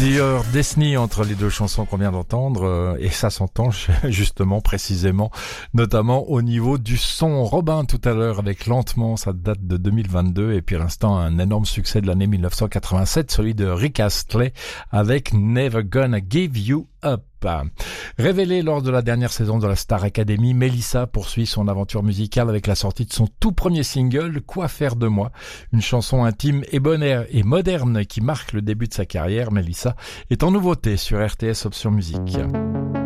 D'ailleurs, Destiny entre les deux chansons qu'on vient d'entendre, et ça s'entend justement, précisément, notamment au niveau du son. Robin tout à l'heure avec Lentement, ça date de 2022, et puis à l'instant un énorme succès de l'année 1987, celui de Rick Astley avec Never Gonna Give You Up. Révélée lors de la dernière saison de la Star Academy, Mélissa poursuit son aventure musicale avec la sortie de son tout premier single, Quoi faire de moi, une chanson intime et bonne et moderne qui marque le début de sa carrière. Mélissa est en nouveauté sur RTS Option Musique.